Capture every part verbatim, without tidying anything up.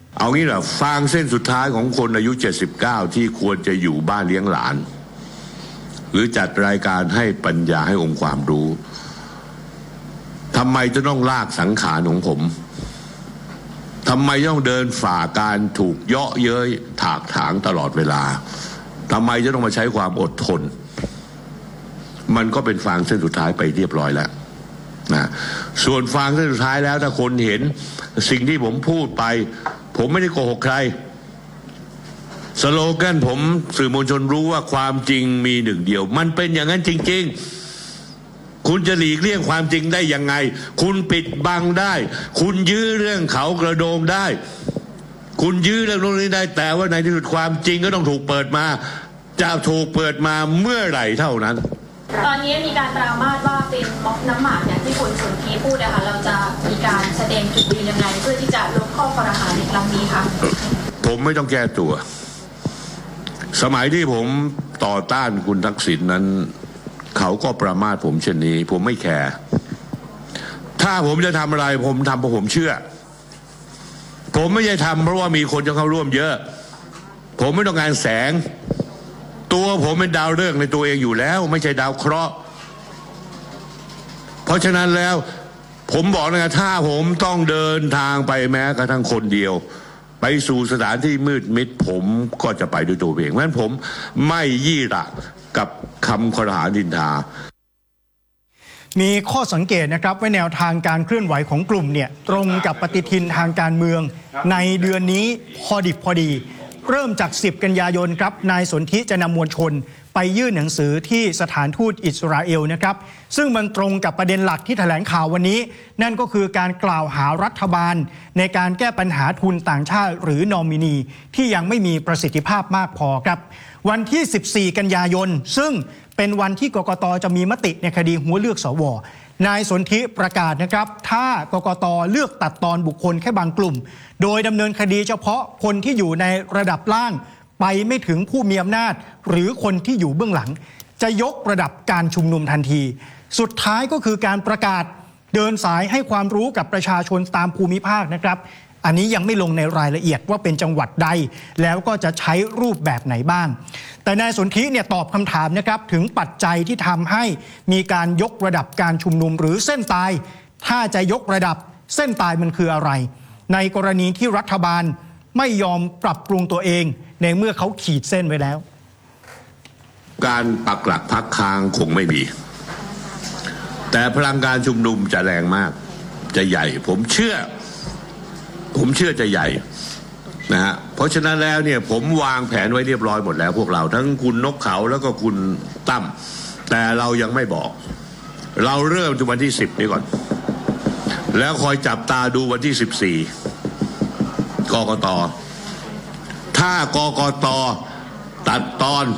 เอางี้แหละฟางเส้นสุดท้ายของคนอายุเจ็ดสิบเก้าที่ควรจะอยู่บ้านเลี้ยงหลานหรือจัดรายการให้ปัญญาให้องค์ความรู้ทำไมจะต้องลากสังขารของผมทำไมต้องเดินฝ่าการถูกเยาะเย้ยถากถางตลอดเวลาทำไมจะต้องมาใช้ความอดทนมันก็เป็นฟางเส้นสุดท้ายไปเรียบร้อยแล้วนะส่วนฟางเส้นสุดท้ายแล้วถ้าคนเห็นสิ่งที่ผมพูดไปผมไม่ได้โกหกใครสโลแกนผมสื่อมวลชนรู้ว่าความจริงมีหนึ่งเดียวมันเป็นอย่างนั้นจริงๆคุณจะหลีกเลี่ยงความจริงได้ยังไงคุณปิดบังได้คุณยื้อเรื่องเขากระโดงได้คุณยื้อเรื่องนี้ได้แต่ว่าในที่สุดความจริงก็ต้องถูกเปิดมาจะถูกเปิดมาเมื่อไหร่เท่านั้นตอนนี้มีการปรามาสว่าเป็นม็อบน้ำหมากอย่างที่คุณสนธิพูดนะคะเราจะมีการแสดงจุดยืนยังไงเพื่อที่จะลดข้อคอรหาในครั้งนี้คะผมไม่ต้องแก้ตัวสมัยที่ผมต่อต้านคุณทักษิณนั้นเขาก็ประมาทผมเช่นนี้ผมไม่แคร์ถ้าผมจะทำอะไรผมทำเพราะผมเชื่อผมไม่ใช่ทำเพราะว่ามีคนจะเข้าร่วมเยอะผมไม่ต้องการแสงตัวผมเป็นดาวฤกษ์ในตัวเองอยู่แล้วไม่ใช่ดาวเคราะห์เพราะฉะนั้นแล้วผมบอกนะถ้าผมต้องเดินทางไปแม้กระทั่งคนเดียวไปสู่สถานที่มืดมิดผมก็จะไปด้วยตัวเองเพราะฉะนั้นผมไม่ยี่หละกับคำคอรหานินทามีข้อสังเกตนะครับว่าแนวทางการเคลื่อนไหวของกลุ่มเนี่ยตรงกับปฏิทินทางการเมืองในเดือนนี้พอดิบพอดีเริ่มจากสิบกันยายนครับนายสนธิจะนำมวลชนไปยื่นหนังสือที่สถานทูตอิสราเอลนะครับซึ่งมันตรงกับประเด็นหลักที่แถลงข่าววันนี้นั่นก็คือการกล่าวหารัฐบาลในการแก้ปัญหาทุนต่างชาติหรือนอมินีที่ยังไม่มีประสิทธิภาพมากพอครับวันที่สิบสี่กันยายนซึ่งเป็นวันที่กกต.จะมีมติในคดีหัวเลือกสวนายสนธิประกาศนะครับถ้ากกต.เลือกตัดตอนบุคคลแค่บางกลุ่มโดยดำเนินคดีเฉพาะคนที่อยู่ในระดับล่างไปไม่ถึงผู้มีอำนาจหรือคนที่อยู่เบื้องหลังจะยกระดับการชุมนุมทันทีสุดท้ายก็คือการประกาศเดินสายให้ความรู้กับประชาชนตามภูมิภาคนะครับอันนี้ยังไม่ลงในรายละเอียดว่าเป็นจังหวัดใดแล้วก็จะใช้รูปแบบไหนบ้างแต่นายสนธิเนี่ยตอบคำถามนะครับถึงปัจจัยที่ทำให้มีการยกระดับการชุมนุมหรือเส้นตายถ้าจะยกระดับเส้นตายมันคืออะไรในกรณีที่รัฐบาลไม่ยอมปรับปรุงตัวเองในเมื่อเขาขีดเส้นไว้แล้วการปักหลักพักค้างคงไม่มีแต่พลังการชุมนุมจะแรงมากจะใหญ่ผมเชื่อผมเชื่อจะใหญ่นะฮะเพราะฉะนั้นแล้วเนี่ยผมวางแผนไว้เรียบร้อยหมดแล้วพวกเราทั้งคุณนกเขาแล้วก็คุณตั้มแต่เรายังไม่บอกเราเริ่มจากวันที่สิบนี้ก่อนแล้วคอยจับตาดูวันที่สิบสี่กกต.ถ้ากกต.ตัดตอน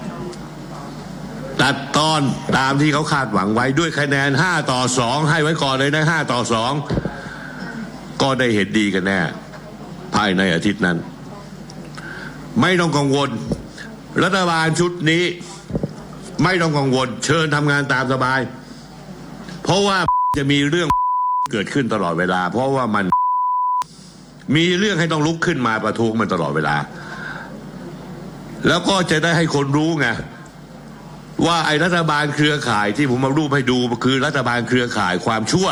ตัดตอนตามที่เขาคาดหวังไว้ด้วยคะแนนห้าต่อสองให้ไว้ก่อนเลยนะห้าต่อสองก็ได้เห็นดีกันแน่ภายในอาทิตย์นั้นไม่ต้องกังวลรัฐบาลชุดนี้ไม่ต้องกังวลเชิญทำงานตามสบายเพราะว่าจะมีเรื่องเกิดขึ้นตลอดเวลาเพราะว่ามันมีเรื่องให้ต้องลุกขึ้นมาประท้วงมันตลอดเวลาแล้วก็จะได้ให้คนรู้ไงว่าไอ้รัฐบาลเครือข่ายที่ผมมารูปให้ดูคือรัฐบาลเครือข่ายความชั่ว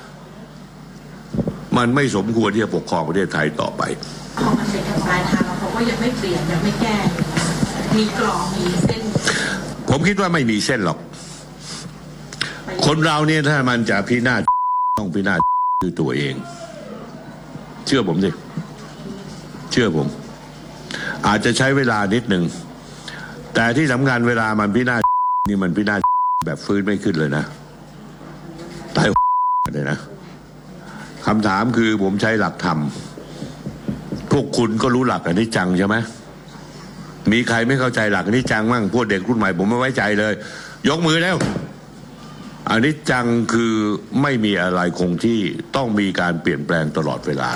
มันไม่สมควรที่จะปกครองประเทศไทยต่อไปพอมันเป็นทางปลายทางแล้วเขาก็ยังไม่เปลี่ยนยังไม่แก้มีกรอบมีเส้นผมคิดว่าไม่มีเส้นหรอกคนเราเนี่ยถ้ามันจะพินาศต้องพินาศด้วยตัวเองเชื่อผมสิเชื่อผมอาจจะใช้เวลานิดหนึ่งแต่ที่สำคัญเวลามันพินาศนี่มันพินาศแบบฟื้นไม่ขึ้นเลยนะตายเลยนะคำถามคือผมใช้หลักธรรมพวกคุณก็รู้หลักอนิจจังใช่ไหมมีใครไม่เข้าใจหลักอนิจจังมั่งพวกเด็กรุ่นใหม่ผมไม่ไว้ใจเลยยกมือแล้วอนิจจังคือไม่มีอะไรคงที่ต้องมีการเปลี่ยนแปลงตลอดเวลา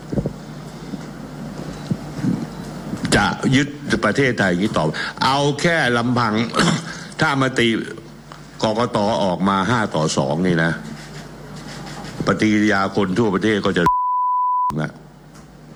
จะยึดประเทศไทยอย่างนี้ต่อเอาแค่ลำพัง ถ้ามติกกต.ออกมาห้าต่อสองนี่นะปฏิกิริยาคนทั่วประเทศก็จะ